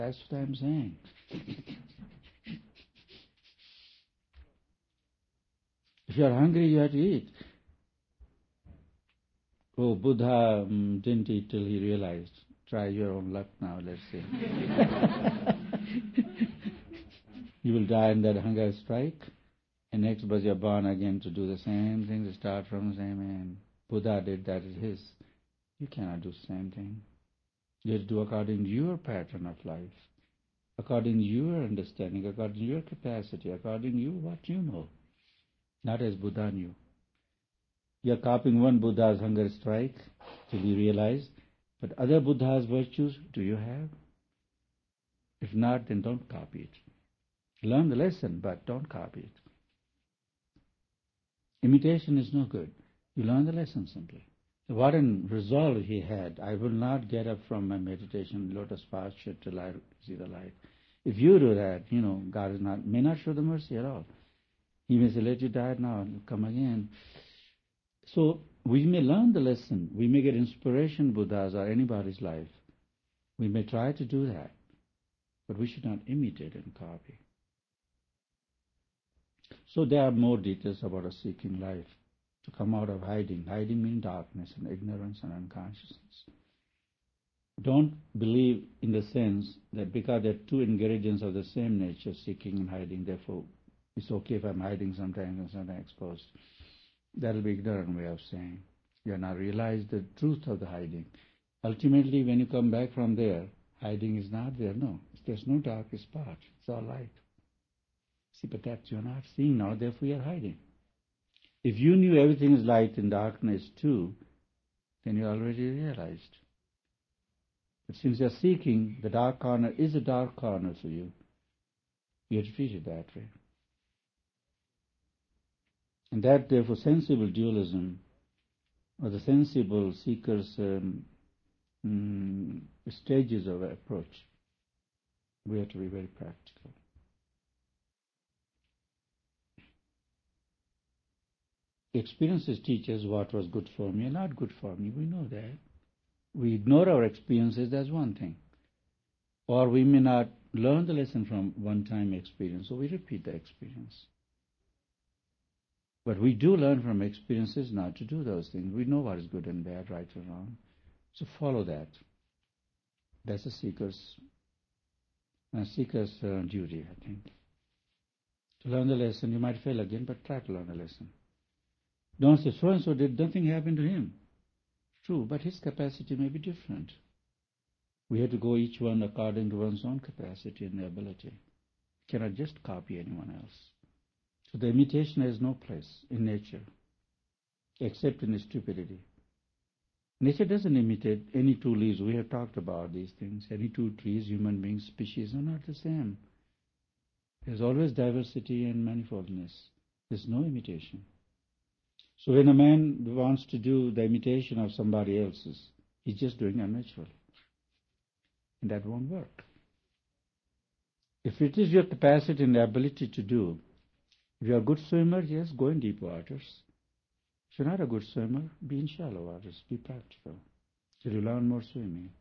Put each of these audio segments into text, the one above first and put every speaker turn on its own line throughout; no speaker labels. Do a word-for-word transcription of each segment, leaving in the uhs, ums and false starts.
That's what I'm saying. If you are hungry, you have to eat. Oh, Buddha um, didn't eat till he realized. Try your own luck now, let's see. You will die in that hunger strike, and next birth you are born again to do the same thing, to start from the same end. Buddha did that is his. You cannot do the same thing. You have to do according to your pattern of life, according to your understanding, according to your capacity, according to you what you know, not as Buddha knew. You are copying one Buddha's hunger strike to be realized, but other Buddha's virtues do you have? If not, then don't copy it. Learn the lesson, but don't copy it. Imitation is no good. You learn the lesson simply. So what a resolve he had. I will not get up from my meditation, lotus posture, till I see the light. If you do that, you know, God is not may not show the mercy at all. He may say, let you die now, come again. So we may learn the lesson. We may get inspiration, Buddha's or anybody's life. We may try to do that, but we should not imitate and copy. So there are more details about a seeking life, to come out of hiding. Hiding means darkness and ignorance and unconsciousness. Don't believe in the sense that because there are two ingredients of the same nature, seeking and hiding, therefore it's okay if I'm hiding sometimes and sometimes exposed. That will be ignorant way of saying. You have not realized the truth of the hiding. Ultimately, when you come back from there, hiding is not there. No, there's no darkest spot. It's all light. See, but that you're not seeing now, therefore you're hiding. If you knew everything is light and darkness too, then you already realized. But since you're seeking, the dark corner is a dark corner for you. You have to treat it that way. And that, therefore, sensible dualism, or the sensible seeker's um, mm, stages of approach, we have to be very practical. Experiences teach us what was good for me and not good for me. We know that. We ignore our experiences, that's one thing. Or we may not learn the lesson from one-time experience, so we repeat the experience. But we do learn from experiences not to do those things. We know what is good and bad, right or wrong. So follow that. That's a seeker's, a seeker's uh, duty, I think. To learn the lesson, you might fail again, but try to learn the lesson. Don't say, so-and-so did, nothing happened to him. True, but his capacity may be different. We have to go each one according to one's own capacity and ability. You cannot just copy anyone else. So the imitation has no place in nature, except in stupidity. Nature doesn't imitate any two leaves. We have talked about these things. Any two trees, human beings, species are not the same. There's always diversity and manifoldness. There's no imitation. So when a man wants to do the imitation of somebody else's, he's just doing unnatural. And that won't work. If it is your capacity and ability to do, if you are a good swimmer, yes, go in deep waters. If you're not a good swimmer, be in shallow waters. Be practical. Till you learn more swimming.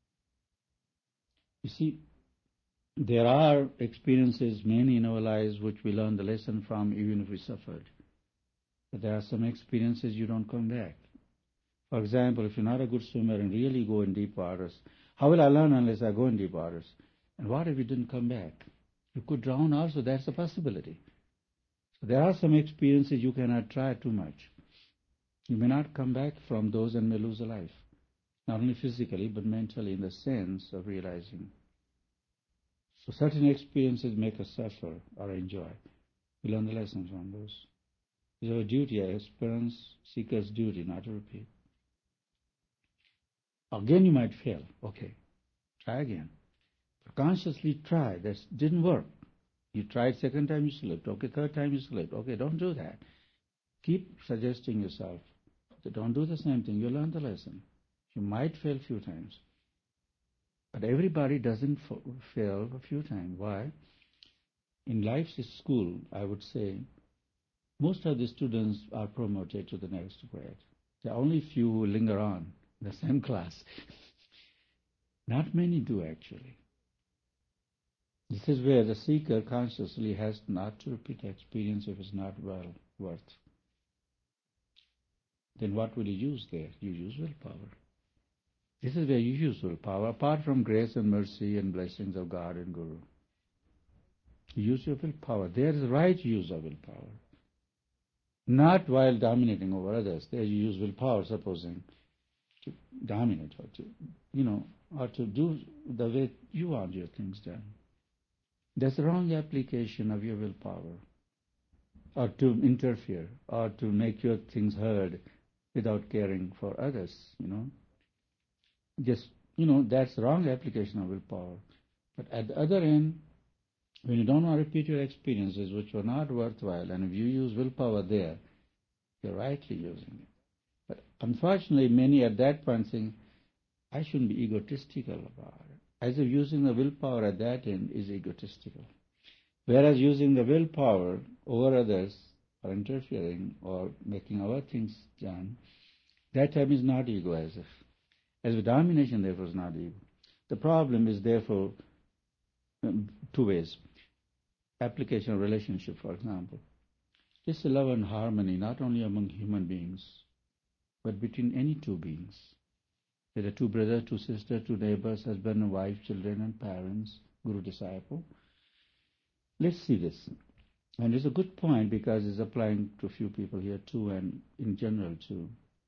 You see, there are experiences, many in our lives, which we learn the lesson from, even if we suffered. But there are some experiences you don't come back. For example, if you're not a good swimmer and really go in deep waters, how will I learn unless I go in deep waters? And what if you didn't come back? You could drown also. That's a possibility. So there are some experiences you cannot try too much. You may not come back from those and may lose a life. Not only physically, but mentally, in the sense of realizing. So certain experiences make us suffer or enjoy. We learn the lessons from those. It's our duty, our experience, seeker's duty, not to repeat. Again you might fail. Okay, try again. But consciously try. That didn't work. You tried second time, you slipped. Okay, third time you slipped. Okay, don't do that. Keep suggesting yourself that don't do the same thing. You learn the lesson. You might fail a few times. But everybody doesn't fail a few times. Why? In life's school, I would say, most of the students are promoted to the next grade. There are only few who linger on in the same class. Not many do, actually. This is where the seeker consciously has not to repeat the experience if it's not well worth. Then what will you use there? You use willpower. This is where you use willpower, apart from grace and mercy and blessings of God and Guru. You use your willpower. There is the right use of willpower. Not while dominating over others. There you use willpower, supposing, to dominate or to, you know, or to do the way you want your things done. That's the wrong application of your willpower. Or to interfere, or to make your things heard without caring for others, you know. Just, you know, that's the wrong application of willpower. But at the other end, when you don't want to repeat your experiences which were not worthwhile, and if you use willpower there, you're rightly using it. But unfortunately, many at that point think, I shouldn't be egotistical about it. As if using the willpower at that end is egotistical. Whereas using the willpower over others, or interfering, or making our things done, that time is not ego as if. As with domination, therefore, is not ego. The problem is, therefore, um, two ways. Application of relationship, for example. This is love and harmony, not only among human beings, but between any two beings. Whether two brothers, two sisters, two neighbors, husband and wife, children and parents, guru disciple. Let's see this. And it's a good point because it's applying to a few people here too, and in general too.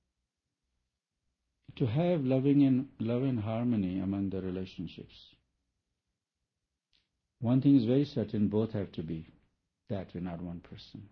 To have loving and love and harmony among the relationships. One thing is very certain, both have to be that way, not one person.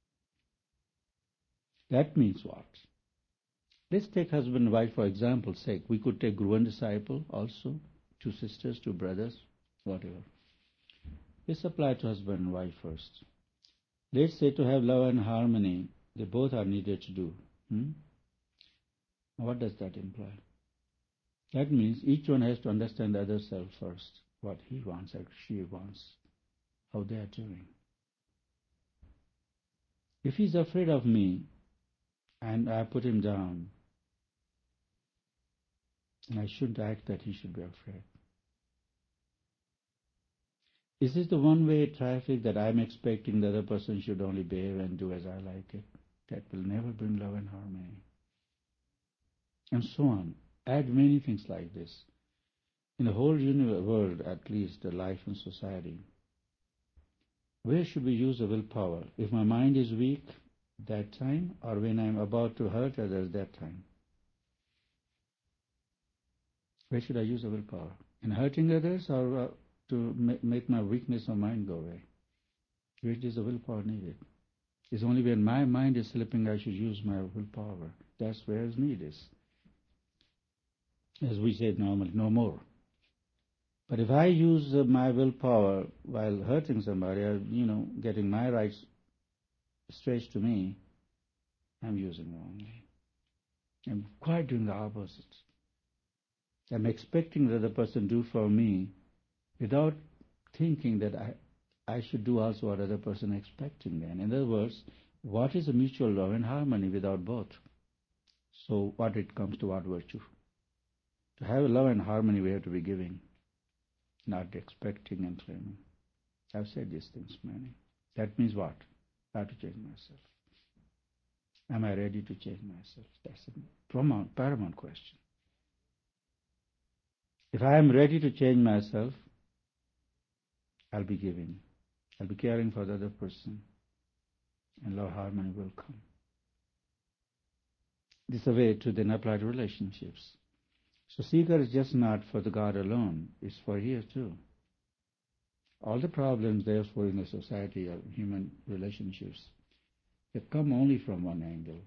That means what? Let's take husband and wife for example's sake. We could take guru and disciple also, two sisters, two brothers, whatever. Let's apply to husband and wife first. Let's say to have love and harmony, they both are needed to do. Hmm? What does that imply? That means each one has to understand the other self first, what he wants or she wants, how they are doing. If he's afraid of me and I put him down, and I shouldn't act that he should be afraid. Is this the one-way traffic that I'm expecting the other person should only behave and do as I like it? That will never bring love and harmony. And so on. Add many things like this. In the whole universe, world, at least, the life and society, where should we use the willpower? If my mind is weak, that time, or when I'm about to hurt others, that time? Where should I use the willpower? In hurting others, or uh, to ma- make my weakness of mind go away? Where is the willpower needed? It's only when my mind is slipping I should use my willpower. That's where its need is. As we said normally, no more. But if I use uh, my willpower while hurting somebody, or, you know, getting my rights stretched to me, I'm using wrongly. I'm quite doing the opposite. I'm expecting that the person do for me without thinking that I, I should do also what other person expecting then. In other words, what is a mutual love and harmony without both? So what it comes to what virtue? To have love and harmony, we have to be giving, not expecting and claiming. I've said these things many. That means what? I have to change myself. Am I ready to change myself? That's a paramount, paramount question. If I am ready to change myself, I'll be giving. I'll be caring for the other person, and love harmony will come. This is a way to then apply to relationships. So seeker is just not for the God alone, it's for here too. All the problems, therefore, in the society of human relationships, they come only from one angle.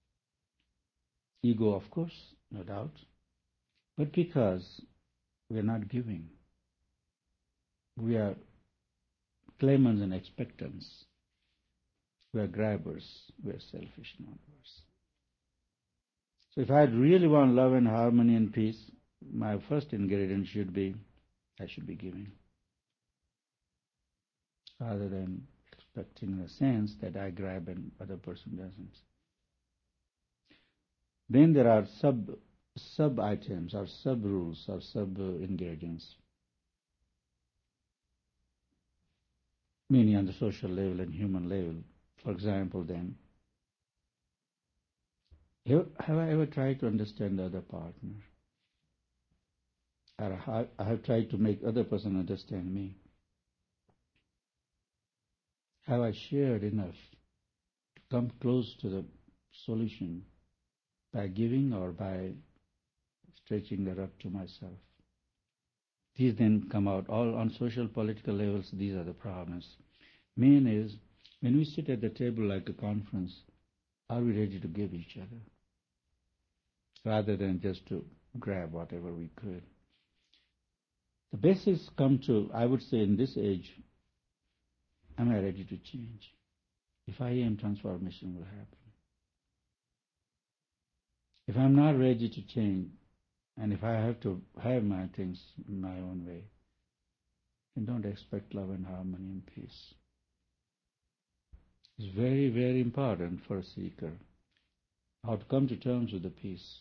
Ego, of course, no doubt, but because we are not giving. We are claimants and expectants. We are grabbers. We are selfish, not worse. So if I really want love and harmony and peace, my first ingredient should be, I should be giving. Rather than expecting in a sense that I grab and other person doesn't. Then there are sub sub items or sub rules or sub uh, ingredients. meaning on the social level and human level. For example, then, have, have I ever tried to understand the other partner? Or have, I have tried to make other person understand me? Have I shared enough to come close to the solution by giving or by stretching the rug to myself? These then come out all on social political levels. These are the problems. Main is when we sit at the table like a conference, are we ready to give each other rather than just to grab whatever we could? The basics come to, I would say, in this age, am I ready to change? If I am, transformation will happen. If I'm not ready to change, and if I have to have my things in my own way, then don't expect love and harmony and peace. It's very, very important for a seeker how to come to terms with the peace.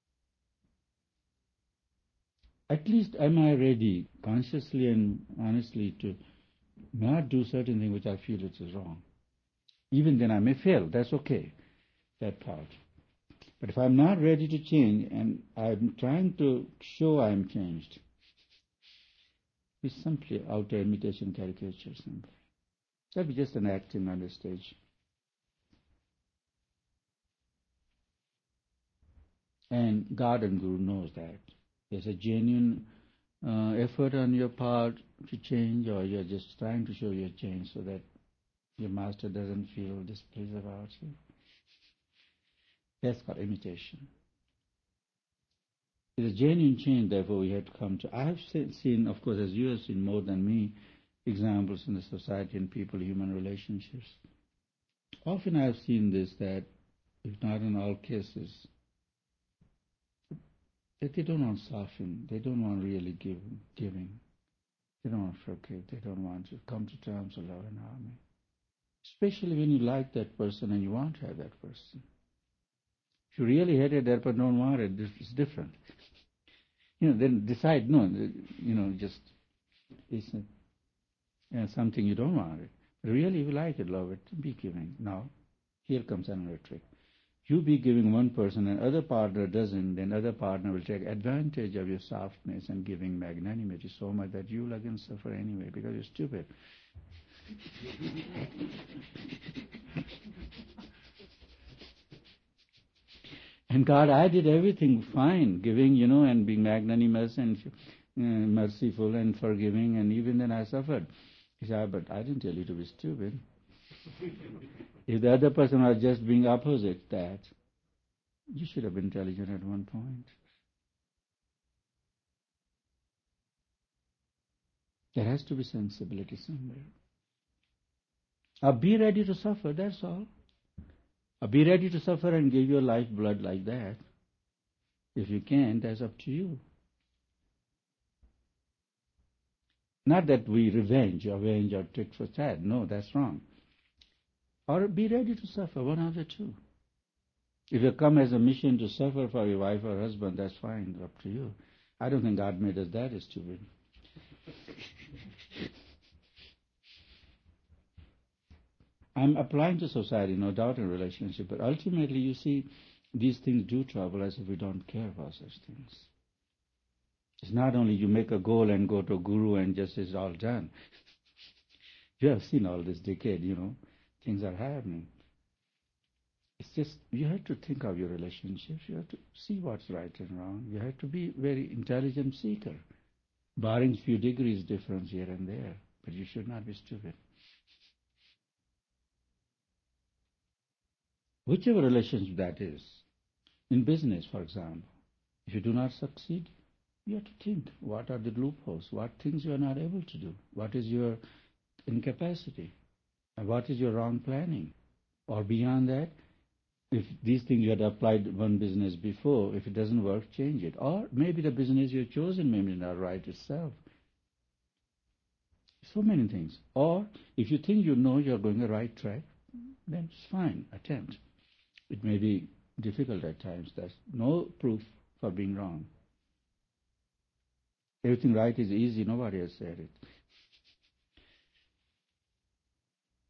At least am I ready, consciously and honestly, to not do certain things which I feel it is wrong. Even then I may fail, that's okay, that part. But if I'm not ready to change and I'm trying to show I'm changed, it's simply outer imitation caricature simply. That'll be just an acting on the stage. And God and Guru knows that. There's a genuine uh, effort on your part to change, or you're just trying to show your change so that your master doesn't feel displeased about you. That's called imitation. It's a genuine change, therefore, we have to come to. I have seen, of course, as you have seen more than me, examples in the society and people, human relationships. Often I have seen this, that, if not in all cases, that they don't want to soften, they don't want really give, giving, they don't want to forgive, they don't want to come to terms with love and harmony. Especially when you like that person and you want to have that person. If you really hated that but don't want it, it's different. You know, then decide, no, you know, just, it's a, you know, something you don't want it. But really, if you like it, love it, be giving. Now, here comes another trick. You be giving one person and other partner doesn't, then other partner will take advantage of your softness and giving magnanimity so much that you will again suffer anyway because you're stupid. And God, I did everything fine, giving, you know, and being magnanimous and uh, merciful and forgiving, and even then I suffered. He said, but I didn't tell you to be stupid. If the other person was just being opposite that, you should have been intelligent at one point. There has to be sensibility somewhere. Or be ready to suffer, that's all. Or be ready to suffer and give your life blood like that. If you can't, that's up to you. Not that we revenge, avenge, or tit for tat. No, that's wrong. Or be ready to suffer, one of the two. If you come as a mission to suffer for your wife or husband, that's fine, up to you. I don't think God made us that stupid. I'm applying to society, no doubt, in relationship, but ultimately, you see, these things do trouble us if we don't care about such things. It's not only you make a goal and go to a guru and just it's all done. You have seen all this decade, you know, things are happening. It's just, you have to think of your relationships. You have to see what's right and wrong. You have to be very intelligent seeker, barring few degrees difference here and there. But you should not be stupid. Whichever relationship that is, in business, for example, if you do not succeed, you have to think, what are the loopholes? What things you are not able to do? What is your incapacity? And what is your wrong planning? Or beyond that, if these things you had applied one business before, if it doesn't work, change it. Or maybe the business you've chosen may be not right itself. So many things. Or if you think you know you're going the right track, then it's fine, attempt. It may be difficult at times. There's no proof for being wrong. Everything right is easy, nobody has said it.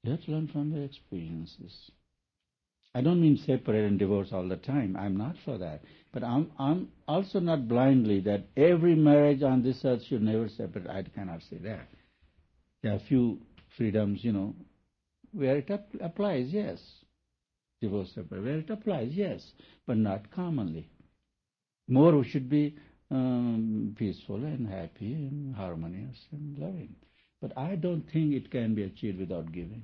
You have to learn from their experiences. I don't mean separate and divorce all the time. I'm not for that. But I'm, I'm also not blindly that every marriage on this earth should never separate. I cannot say that. There are a few freedoms, you know, where it ap- applies, yes. Divorce separate, where it applies, yes, but not commonly. More we should be um, peaceful and happy and harmonious and loving. But I don't think it can be achieved without giving.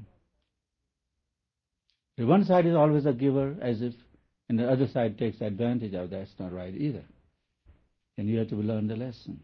The one side is always a giver, as if, and the other side takes advantage of that. That's not right either. And you have to learn the lesson.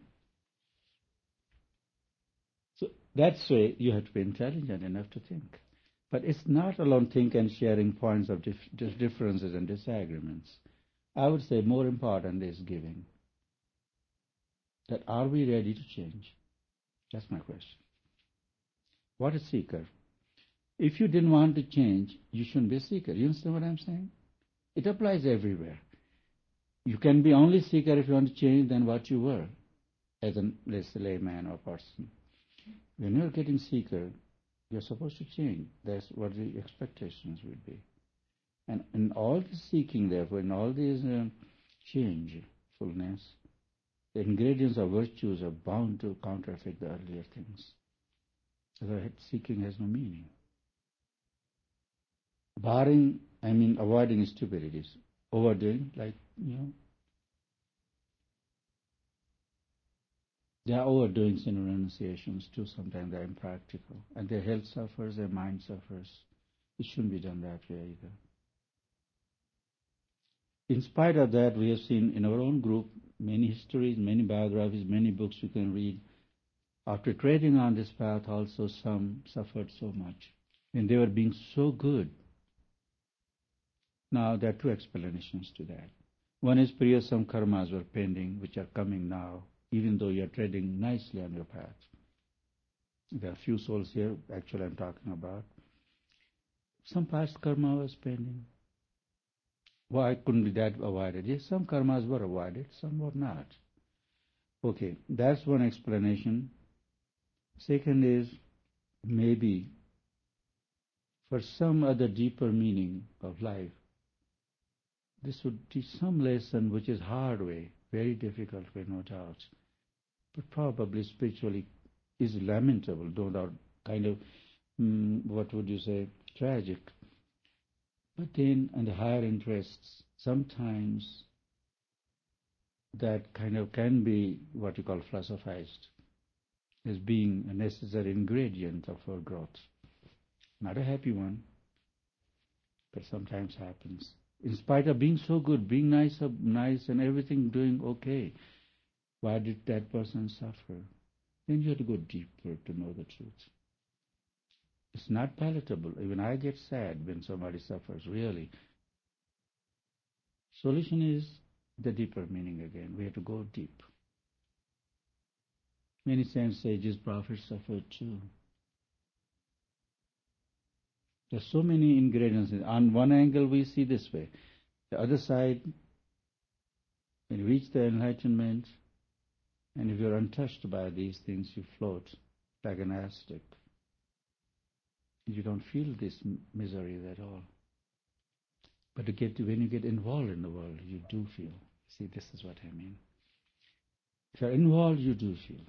So that's why you have to be intelligent enough to think. But it's not alone think and sharing points of dif- dif- differences and disagreements. I would say more important is giving. That are we ready to change? That's my question. What is seeker? If you didn't want to change, you shouldn't be a seeker. You understand what I'm saying? It applies everywhere. You can be only seeker if you want to change than what you were as a, let's say, layman or person. When you're getting seeker, you're supposed to change. That's what the expectations would be. And in all the seeking, therefore, in all these uh, changefulness, the ingredients of virtues are bound to counterfeit the earlier things. Otherwise, seeking has no meaning. Barring, I mean, avoiding stupidities, overdoing, like, you know, they are overdoings in renunciations too. Sometimes they're impractical. And their health suffers, their mind suffers. It shouldn't be done that way either. In spite of that, we have seen in our own group many histories, many biographies, many books you can read. After treading on this path, also some suffered so much. And they were being so good. Now, there are two explanations to that. One is previous some karmas were pending, which are coming now, even though you are treading nicely on your path. There are few souls here, actually I'm talking about. Some past karma was pending. Why couldn't be that avoided? Yes, some karmas were avoided, some were not. Okay, that's one explanation. Second is, maybe for some other deeper meaning of life, this would teach some lesson which is hard way, very difficult way, no doubt, but probably spiritually is lamentable, no doubt, kind of, mm, what would you say, tragic. But then, on the higher interests, sometimes that kind of can be what you call philosophized as being a necessary ingredient of our growth. Not a happy one, but sometimes happens. In spite of being so good, being nice, nice and everything doing okay, why did that person suffer? Then you have to go deeper to know the truth. It's not palatable. Even I get sad when somebody suffers, really. Solution is the deeper meaning again. We have to go deep. Many saints, sages, prophets suffered too. There's so many ingredients. On one angle, we see this way. The other side, when you reach the enlightenment, and if you're untouched by these things, you float like an astic. You don't feel this misery at all. But to get to, when you get involved in the world, you do feel. See, this is what I mean. If you're involved, you do feel.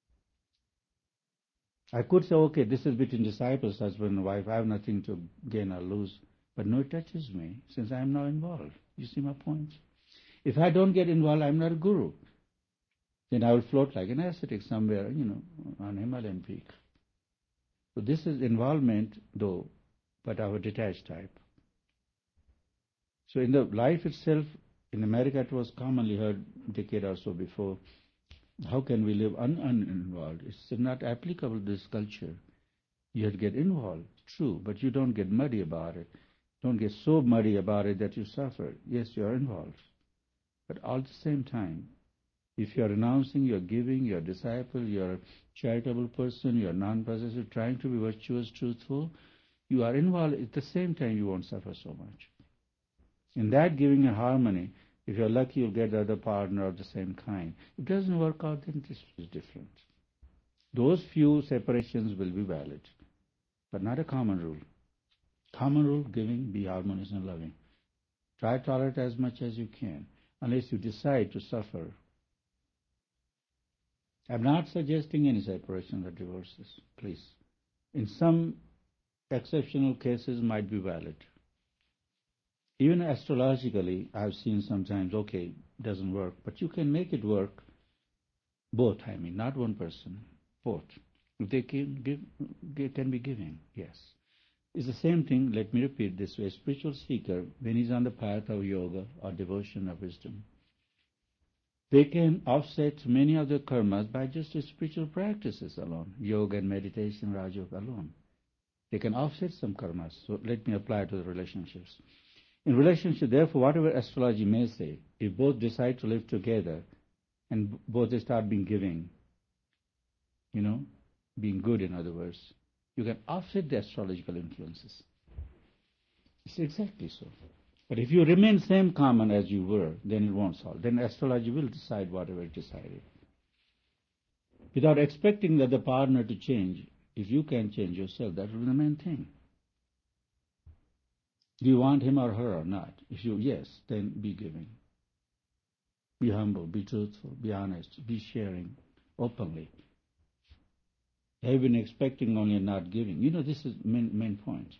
I could say, okay, this is between disciples, husband and wife. I have nothing to gain or lose. But no, it touches me since I am now involved. You see my point? If I don't get involved, I'm not a guru. Then I will float like an ascetic somewhere, you know, on Himalayan peak. So this is involvement, though, but of a detached type. So in the life itself, in America it was commonly heard a decade or so before, how can we live un- uninvolved? It's not applicable to this culture. You have to get involved, true, but you don't get muddy about it. Don't get so muddy about it that you suffer. Yes, you are involved. But all at the same time, if you are renouncing, you are giving, you are a disciple, you are a charitable person, you are non-possessive, trying to be virtuous, truthful, you are involved. At the same time, you won't suffer so much. In that giving and harmony, if you're lucky, you'll get the other partner of the same kind. If it doesn't work out, then this is different. Those few separations will be valid. but not a common rule. Common rule, giving, be harmonious and loving. Try to tolerate as much as you can, unless you decide to suffer. I'm not suggesting any separation or divorces, please. In some exceptional cases might be valid. Even astrologically, I've seen sometimes, okay, doesn't work, but you can make it work. Both, I mean, not one person, both. If they can give, they can be giving, yes. It's the same thing, let me repeat this way. A spiritual seeker, when he's on the path of yoga or devotion or wisdom, they can offset many of their karmas by just spiritual practices alone, yoga and meditation, Raj Yoga alone. They can offset some karmas. So let me apply it to the relationships. In relationship, therefore, whatever astrology may say, if both decide to live together and both they start being giving, you know, being good in other words, you can offset the astrological influences. It's exactly so. But if you remain same common as you were, then it won't solve. Then astrology will decide whatever it decided. Without expecting that the partner to change, if you can change yourself, that will be the main thing. Do you want him or her or not? If you, yes, then be giving. Be humble, be truthful, be honest, be sharing openly. Have you been expecting only and not giving? You know, this is main, main point.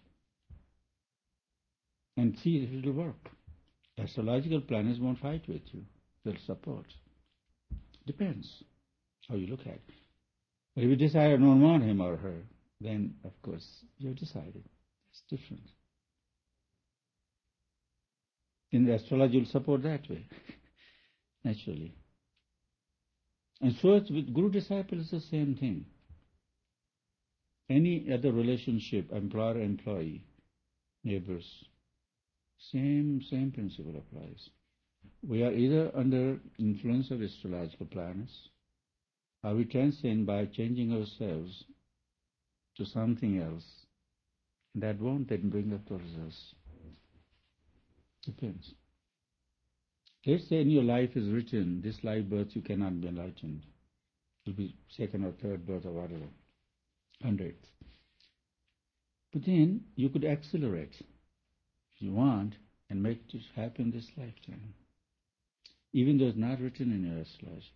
And see if it will work. Astrological planners won't fight with you. They'll support. Depends how you look at it. But if you decide I don't want him or her, then, of course, you've decided. It's different. In the astrology, you'll support that way, naturally. And so it's with Guru-disciple, it's the same thing. Any other relationship, employer-employee, neighbors, same same principle applies. We are either under influence of astrological planets, or we transcend by changing ourselves to something else. That won't then bring up the results. Depends. Let's say in your life is written, this life birth you cannot be enlightened. It will be second or third birth or whatever, hundredth. But then you could accelerate if you want and make it happen this lifetime, even though it's not written in your astrology.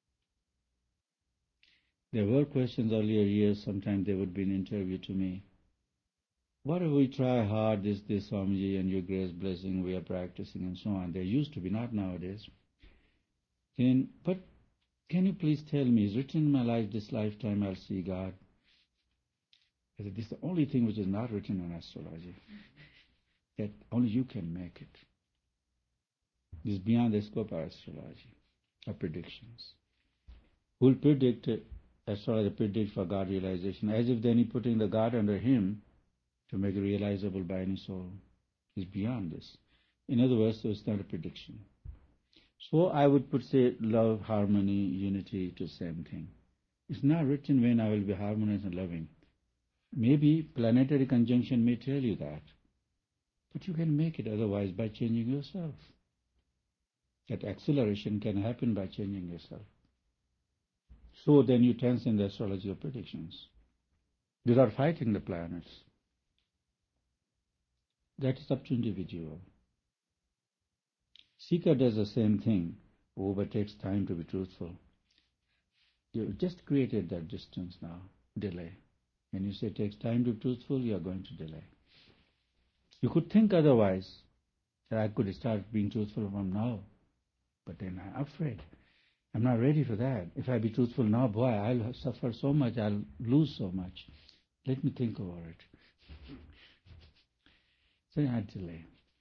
There were questions earlier years, sometimes there would be an interview to me. What if we try hard, this, this, Swamiji, and your grace blessing, we are practicing and so on. There used to be, not nowadays. Then, but can you please tell me, is written in my life, this lifetime I'll see God? I said, this is the only thing which is not written in astrology. That only you can make it. This is beyond the scope of astrology, of predictions. Who will predict, astrology predict for God realization, as if then he putting the God under him to make it realizable by any soul. Is beyond this. In other words, so it's not a prediction. So I would put, say, love, harmony, unity to the same thing. It's not written when I will be harmonious and loving. Maybe planetary conjunction may tell you that. But you can make it otherwise by changing yourself. That acceleration can happen by changing yourself. So then you transcend the astrology of predictions without fighting the planets. That is up to individual. Seeker does the same thing, oh, but takes time to be truthful. You just created that distance now, delay. When you say it takes time to be truthful, you are going to delay. You could think otherwise, that I could start being truthful from now, but then I'm afraid. I'm not ready for that. If I be truthful now, boy, I'll suffer so much, I'll lose so much. Let me think over it. So I delay.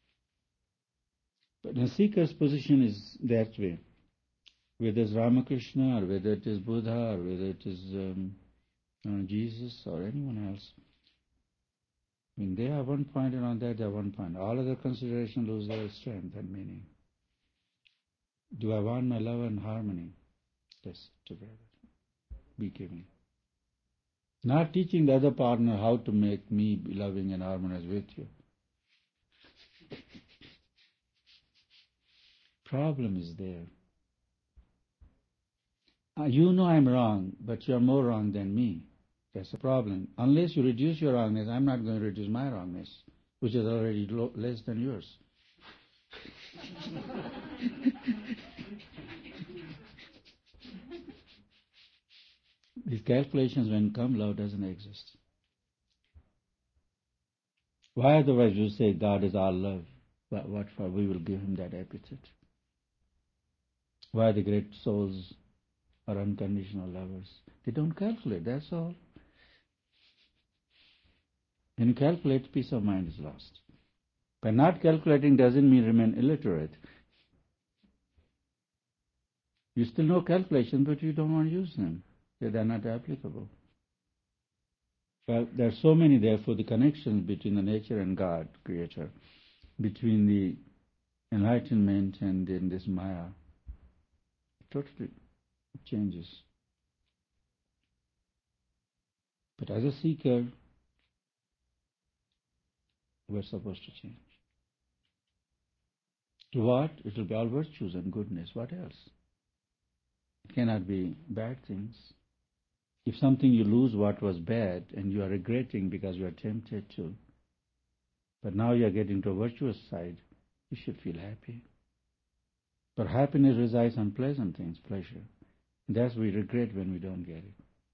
But the seeker's position is that way. Whether it's Ramakrishna, or whether it is Buddha, or whether it is um, uh, Jesus, or anyone else. I mean, they are one point, and on that they are one point. All other considerations lose their strength and meaning. Do I want my love and harmony? Yes, together. Be giving. Not teaching the other partner how to make me be loving and harmonious with you. Problem is there. Uh, you know I'm wrong, but you're more wrong than me. That's the problem. Unless you reduce your wrongness, I'm not going to reduce my wrongness, which is already lo- less than yours. These calculations, when come, love doesn't exist. Why otherwise you say God is all love? But what for? We will give him that epithet. Why the great souls are unconditional lovers? They don't calculate, that's all. When you calculate, peace of mind is lost. By not calculating doesn't mean remain illiterate. You still know calculation, but you don't want to use them. They are not applicable. Well, there are so many, therefore, the connections between the nature and God, Creator, between the enlightenment and then this Maya, totally changes. But as a seeker, we're supposed to change. To what? It will be all virtues and goodness. What else? It cannot be bad things. If something you lose what was bad and you are regretting because you are tempted to, but now you are getting to a virtuous side, you should feel happy. But happiness resides on pleasant things, pleasure. And that's we regret when we don't get it.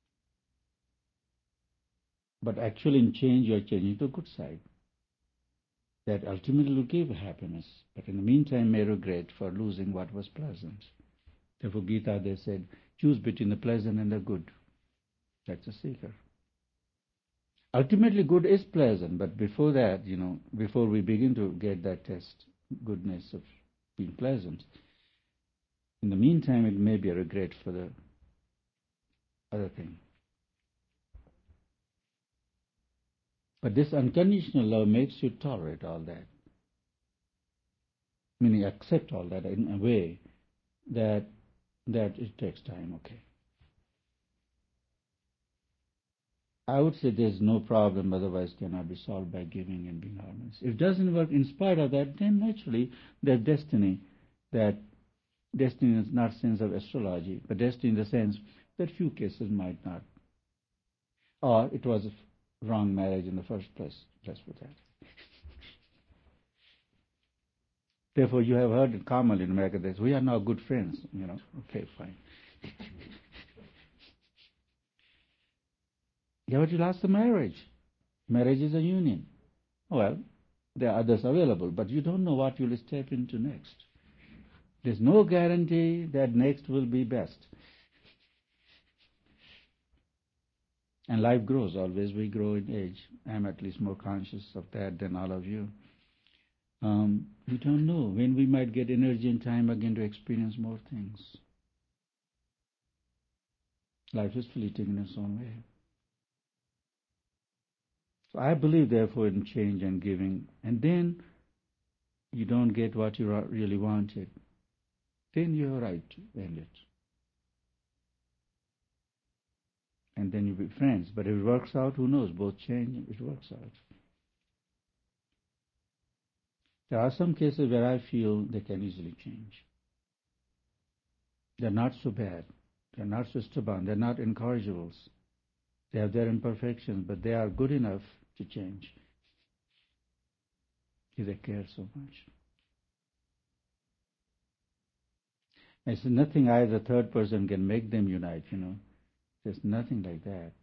But actually in change you are changing to the good side. That ultimately will give happiness. But in the meantime may regret for losing what was pleasant. Therefore Gita, they said, choose between the pleasant and the good. That's a seeker. Ultimately good is pleasant, but before that, you know, before we begin to get that test, goodness of being pleasant, in the meantime it may be a regret for the other thing. But this unconditional love makes you tolerate all that. Meaning accept all that in a way that that it takes time, okay. I would say there's no problem, otherwise cannot be solved by giving and being harmonious. If it doesn't work in spite of that, then naturally there's destiny. That destiny is not sense of astrology, but destiny in the sense that few cases might not. Or it was a wrong marriage in the first place. Let's put that. Therefore, you have heard it commonly in America that we are now good friends. You know, okay, fine. Yeah, but you lost the marriage. Marriage is a union. Well, there are others available, but you don't know what you'll step into next. There's no guarantee that next will be best. And life grows always. We grow in age. I'm at least more conscious of that than all of you. Um, we don't know when we might get energy and time again to experience more things. Life is fleeting in its own way. So I believe, therefore, in change and giving. And then you don't get what you really wanted. Then you have a right to end it. And then you be friends. But if it works out, who knows? Both change, it works out. There are some cases where I feel they can easily change. They're not so bad. They're not so stubborn. They're not incorrigibles. They have their imperfections, but they are good enough to change if they care so much. It's nothing either third person can make them unite, you know. There's nothing like that.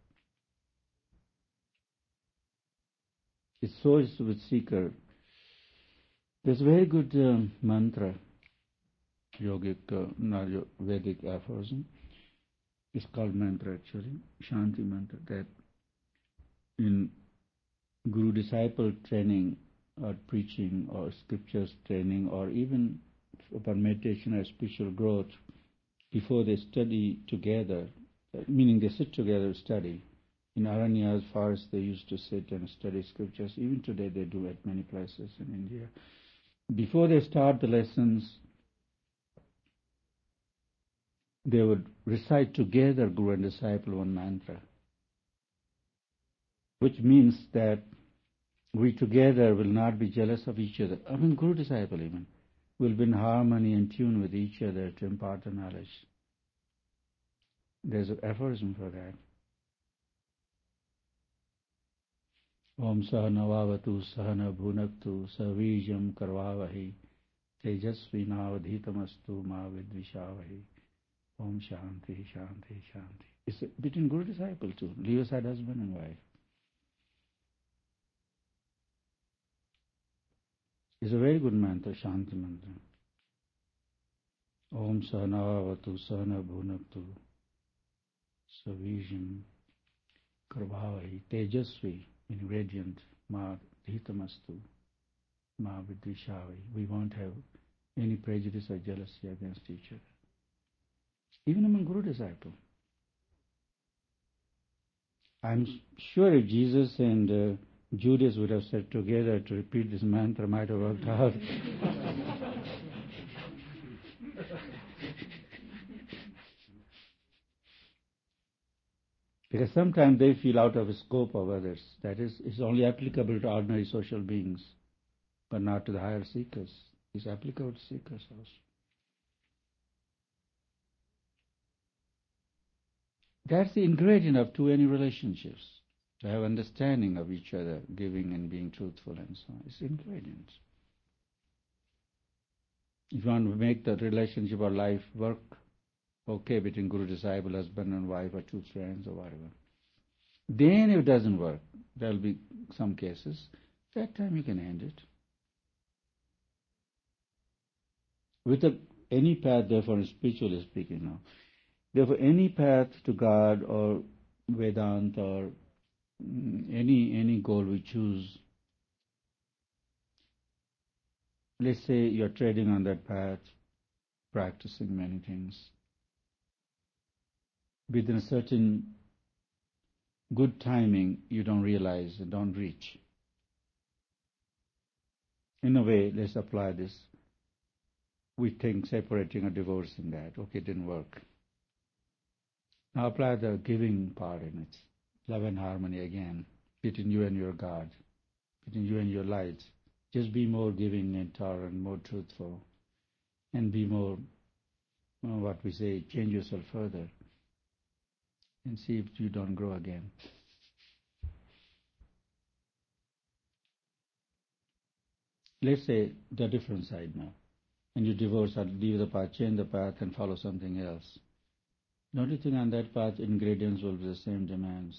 It's so is with seeker. There's a very good um, mantra, yogic, uh, not Vedic aphorism. It's called mantra actually, Shanti mantra, that in guru-disciple training or preaching or scriptures training or even for meditation or spiritual growth, before they study together, meaning they sit together to study. In Aranyas, forests, they used to sit and study scriptures. Even today they do at many places in India. Before they start the lessons, they would recite together, guru and disciple, one mantra, which means that we together will not be jealous of each other. I mean, guru disciple even will be in harmony and tune with each other to impart the knowledge. There's an aphorism for that. Om Sahanavavatu Sahana Bhunaktu Savijam Karvavahi Tejasvinavadhitamastu Ma Vidvishavahi. Om Shanti, Shanti, Shanti. It's between Guru disciple too. Leave aside husband and wife. It's a very good mantra, Shanti mantra. Om Sahanavavatu Sahana Bhunaktu Savijam Karvavahi Tejasvi, in radiant, Ma Dhitamastu, Ma Vidvishavahi. We won't have any prejudice or jealousy against each other. Even among Guru disciples. I'm sure if Jesus and uh, Judas would have sat together to repeat this mantra, might have worked out. Because sometimes they feel out of the scope of others. That is, it's only applicable to ordinary social beings, but not to the higher seekers. It's applicable to seekers also. That's the ingredient of two any relationships. To have understanding of each other, giving and being truthful and so on. It's ingredients. If you want to make the relationship or life work, okay, between Guru disciple, husband and wife, or two friends or whatever. Then if it doesn't work, there will be some cases, that time you can end it. With a, any path, therefore, spiritually speaking now, therefore any path to God or Vedanta or any any goal we choose, let's say you're treading on that path, practicing many things, within a certain good timing you don't realize and don't reach. In a way, let's apply this. We think separating or divorcing that. Okay, it didn't work. Now apply the giving part in it. Love and harmony again, between you and your God, between you and your light. Just be more giving and tolerant, more truthful, and be more, well, what we say, change yourself further, and see if you don't grow again. Let's say the different side now, and you divorce or leave the path, change the path, and follow something else. The only thing on that path, ingredients will be the same demands.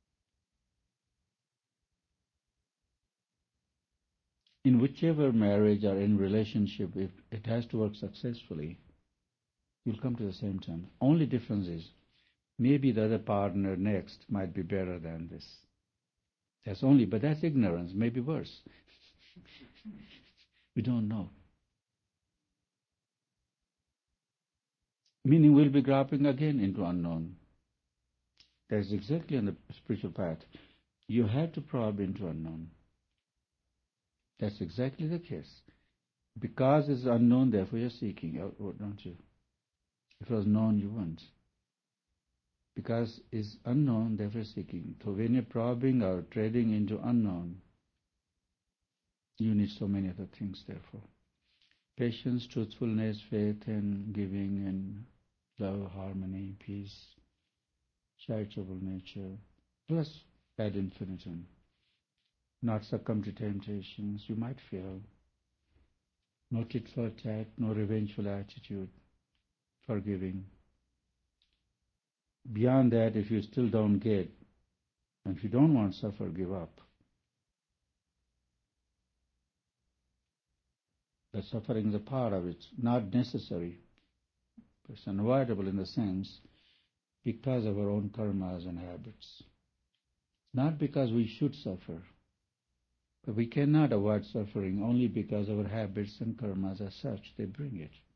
In whichever marriage or in relationship, if it has to work successfully, you'll come to the same term. Only difference is, maybe the other partner next might be better than this. That's only, but that's ignorance, maybe worse. We don't know. Meaning we'll be dropping again into unknown. That's exactly on the spiritual path. You have to probe into unknown. That's exactly the case. Because it's unknown, therefore you're seeking, don't you? If it was known, you wouldn't. Because it's unknown, therefore seeking. So when you're probing or treading into unknown, you need so many other things, therefore. Patience, truthfulness, faith, and giving, and love, harmony, peace, charitable nature, plus ad infinitum. Not succumb to temptations you might feel. No tit for tat, no revengeful attitude, forgiving. Beyond that, if you still don't get, and if you don't want to suffer, give up. The suffering is a part of it, not necessary. It's unavoidable in the sense because of our own karmas and habits. Not because we should suffer, but we cannot avoid suffering only because our habits and karmas are such, they bring it.